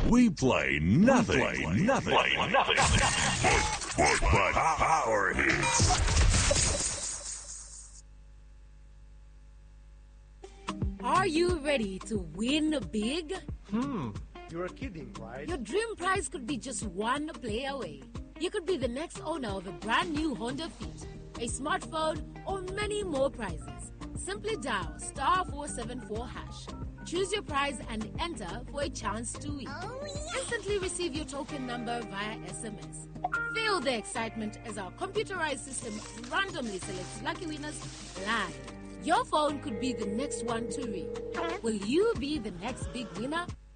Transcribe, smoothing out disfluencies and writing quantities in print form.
We play nothing. But power hits. Are you ready to win big? You're kidding, right? Your dream prize could be just one play away. You could be the next owner of a brand new Honda Fit, a smartphone, or many more prizes. Simply dial *474#. Choose your prize and enter for a chance to win. Instantly receive your token number via SMS. Feel the excitement as our computerized system randomly selects lucky winners live. Your phone could be the next one to ring. Will you be the next big winner?